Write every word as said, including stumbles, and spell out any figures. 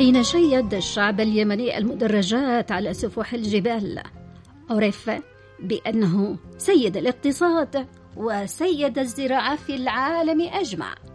حين شيد الشعب اليمني المدرجات على سفوح الجبال، عرف بأنه سيد الاقتصاد وسيد الزراعة في العالم أجمع.